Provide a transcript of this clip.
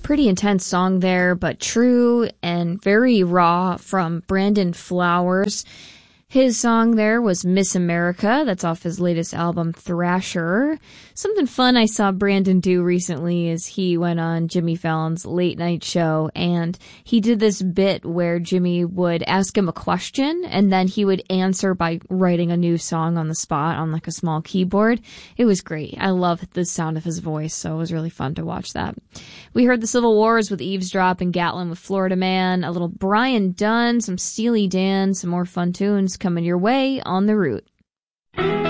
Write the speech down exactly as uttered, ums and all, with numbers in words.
pretty intense song there, but true and very raw from Brandon Flowers. His song there was Miss America. That's off his latest album, Thrasher. Something fun I saw Brandon do recently is he went on Jimmy Fallon's late night show, and he did this bit where Jimmy would ask him a question, and then he would answer by writing a new song on the spot on like a small keyboard. It was great. I love the sound of his voice, so it was really fun to watch that. We heard the Civil Wars with Eavesdrop and Gatlin with Florida Man, a little Brian Dunn, some Steely Dan, some more fun tunes coming your way on The Root.